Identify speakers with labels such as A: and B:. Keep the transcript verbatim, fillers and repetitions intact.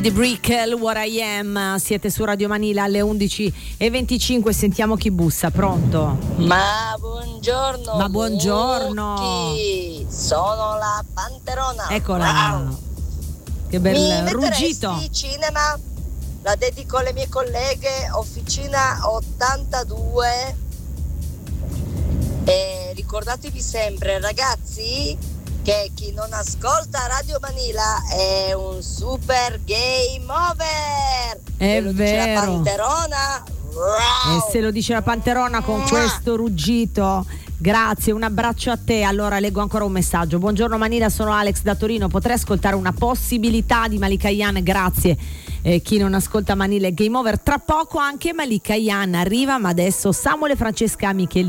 A: The Brickell, What I Am, siete su Radio Manila alle undici e venticinque, sentiamo chi bussa, pronto?
B: Ma buongiorno.
A: Ma buongiorno.
B: Mucchi. Sono la Panterona.
A: Eccola. Wow. Che bel
B: Mi
A: ruggito.
B: Cinema, la dedico alle mie colleghe, Officina ottantadue. E ricordatevi sempre, ragazzi, che chi non ascolta Radio Manila è un super game over.
A: È
B: Ve lo dice
A: vero.
B: la Panterona.
A: E se lo dice la Panterona con questo ruggito. Grazie, un abbraccio a te. Allora leggo ancora un messaggio. Buongiorno Manila, sono Alex da Torino. Potrei ascoltare una possibilità di Malika Yan? Grazie. Eh, chi non ascolta Manila è game over. Tra poco anche Malika Yan arriva, ma adesso Samuel e Francesca Michelini.